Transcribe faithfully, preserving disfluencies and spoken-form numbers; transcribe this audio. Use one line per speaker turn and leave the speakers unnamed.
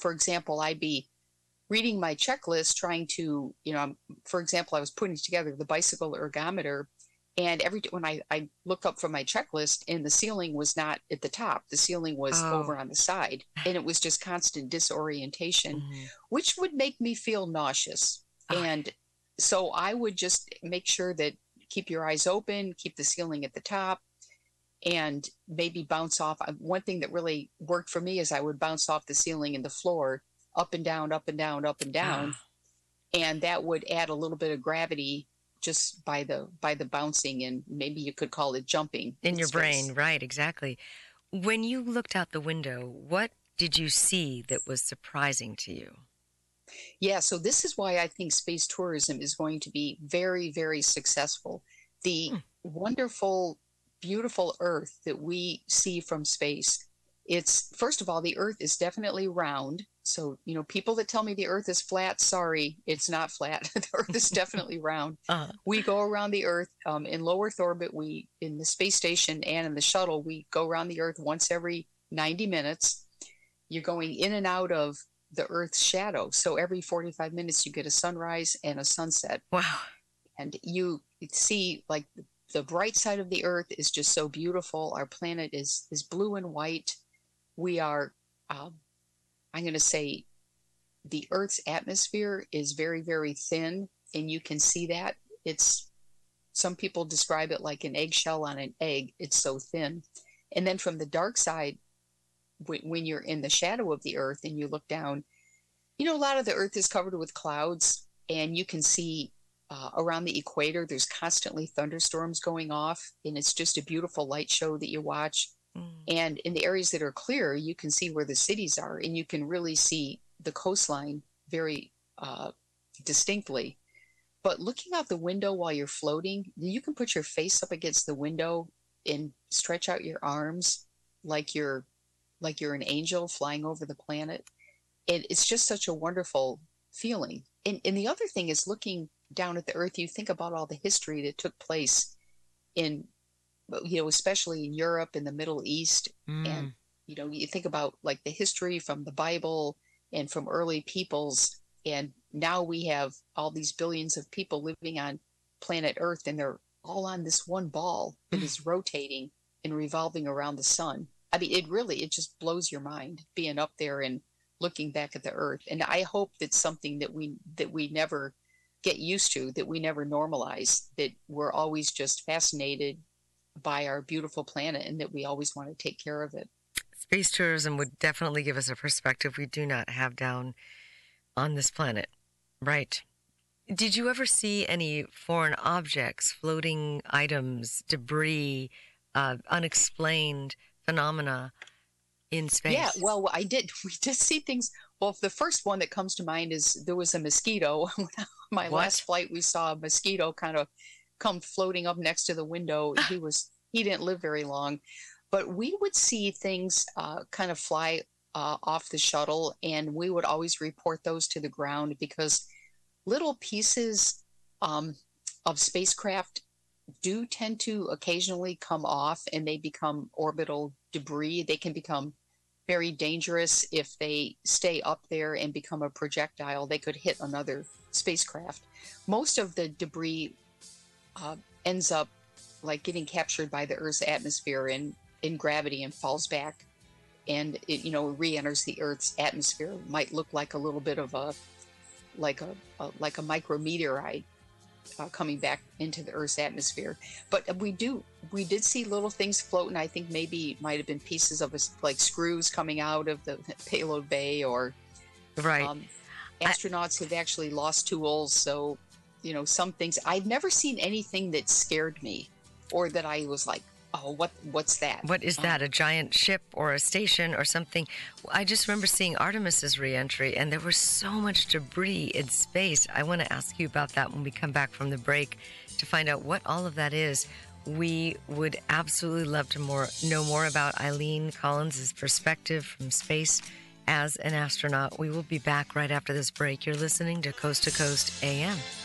for example, I'd be reading my checklist, trying to, you know, for example, I was putting together the bicycle ergometer, and every when I, I looked up from my checklist, and the ceiling was not at the top, the ceiling was
Oh.
over on the side, and it was just constant disorientation,
Mm-hmm.
which would make me feel nauseous.
Oh,
And so I would just make sure that keep your eyes open, keep the ceiling at the top, and maybe bounce off. uh, One thing that really worked for me is I would bounce off the ceiling and the floor, up and down, up and down, up and down,
ah.
and that would add a little bit of gravity just by the by the bouncing, and maybe you could call it jumping
In
in
your
space.
brain, right, exactly. When you looked out the window, what did you see that was surprising to you?
Yeah, so this is why I think space tourism is going to be very, very successful. The
Hmm.
wonderful, beautiful Earth that we see from space. It's, first of all, the Earth is definitely round. So, you know, people that tell me the Earth is flat, sorry, it's not flat. The Earth is definitely round.
Uh,
We go around the Earth um, in low Earth orbit. We, in the space station and in the shuttle, we go around the Earth once every ninety minutes. You're going in and out of the Earth's shadow. So every forty-five minutes, you get a sunrise and a sunset.
wow.
And you see, like, the bright side of the Earth is just so beautiful. Our planet is, is blue and white. We are, um, I'm going to say, the Earth's atmosphere is very, very thin, and you can see that. It's, some people describe it like an eggshell on an egg. It's so thin. And then from the dark side, when you're in the shadow of the Earth and you look down, you know, a lot of the Earth is covered with clouds, and you can see uh, around the equator, there's constantly thunderstorms going off, and it's just a beautiful light show that you watch.
Mm.
And in the areas that are clear, you can see where the cities are, and you can really see the coastline very uh, distinctly. But looking out the window while you're floating, you can put your face up against the window and stretch out your arms like you're like you're an angel flying over the planet. And it's just such a wonderful feeling. And, and the other thing is looking down at the Earth, you think about all the history that took place in, you know, especially in Europe and the Middle East. And,
Mm.
you know, you think about like the history from the Bible and from early peoples. And now we have all these billions of people living on planet Earth, and they're all on this one ball that is rotating and revolving around the sun. I mean, it really, it just blows your mind being up there and looking back at the Earth. And I hope that's something that we that we never get used to, that we never normalize, that we're always just fascinated by our beautiful planet, and that we always want to take care of it.
Space tourism would definitely give us a perspective we do not have down on this planet. Right. Did you ever see any foreign objects, floating items, debris, uh, unexplained phenomena in
Yeah,
space?
well, I did. We did see things. Well, the first one that comes to mind is there was a mosquito. My last
What?
flight, we saw a mosquito kind of come floating up next to the window. He was he didn't live very long, but we would see things uh, kind of fly uh, off the shuttle, and we would always report those to the ground, because little pieces um, of spacecraft do tend to occasionally come off, and they become orbital debris. They can become very dangerous if they stay up there and become a projectile. They could hit another spacecraft. Most of the debris uh, ends up like getting captured by the Earth's atmosphere in, in gravity, and falls back, and it, you know, re-enters the Earth's atmosphere. It might look like a little bit of a like a, a like a micrometeorite uh, coming back into the Earth's atmosphere. But we do we did see little things floating. I think maybe it might have been pieces of us, like screws coming out of the payload bay, or
Right.
um,
I,
astronauts have actually lost tools. So, you know, some things, I've never seen anything that scared me, or that I was like, oh, what what's that?
what is
Um,
that? A giant ship or a station or something? I just remember seeing Artemis's reentry, and there was so much debris in space. I want to ask you about that when we come back from the break to find out what all of that is. We would absolutely love to more know more about Eileen Collins' perspective from space as an astronaut. We will be back right after this break. You're listening to Coast to Coast A M.